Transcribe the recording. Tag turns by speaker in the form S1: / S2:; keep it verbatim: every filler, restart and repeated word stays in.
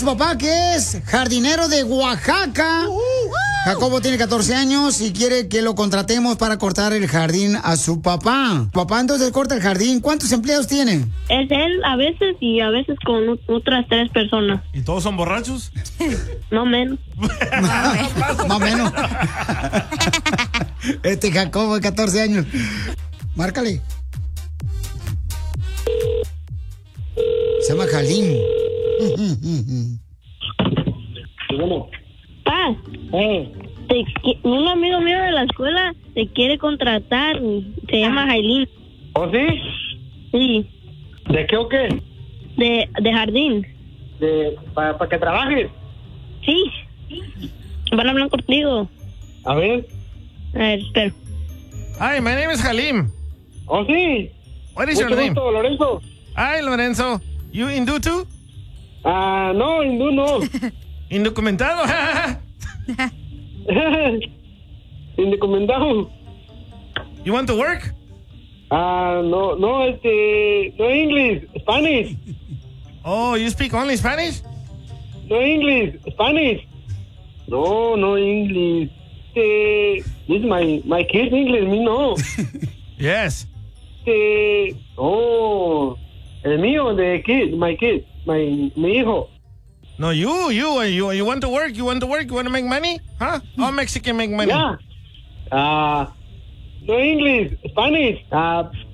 S1: su papá, que es jardinero de Oaxaca. Jacobo tiene catorce años y quiere que lo contratemos para cortar el jardín a su papá. Papá entonces corta el jardín. ¿Cuántos empleados tiene?
S2: Es él a veces y a veces con otras tres personas.
S3: ¿Y todos son borrachos?
S2: No menos.
S1: Más o menos. Este Jacobo de catorce años. Márcale. Se llama Jalín.
S2: Pa,
S4: Eh,
S2: te qui- un amigo mío de la escuela te quiere contratar. Se llama Jailín.
S4: ¿Oh, sí?
S2: Sí,
S4: ¿De qué o qué?
S2: de, de jardín.
S4: De, ¿Para pa que trabajes?
S2: Sí. Van a hablar contigo.
S4: A ver.
S2: A ver, espera.
S3: Hi, my name is Halim.
S4: ¿Oh, sí?
S3: What is
S4: Mucho
S3: your name?
S4: gusto, Lorenzo.
S3: Hi, Lorenzo. You Hindu too?
S4: Ah, no, hindú no.
S3: Indocumentado.
S4: Indocumentado.
S3: You want to work?
S4: Ah, no, no, este, no English, Spanish.
S3: Oh, you speak only Spanish?
S4: No English, Spanish. No, no English. Este, this is my, my kids English, me no.
S3: Yes.
S4: Este, oh, el mío de kid, my kid, my, mi hijo.
S3: No, you, you, you, you want to work? You want to work? You want to make money? Huh? All Mexican make money.
S4: Yeah. Ah, no English, Spanish. Ah,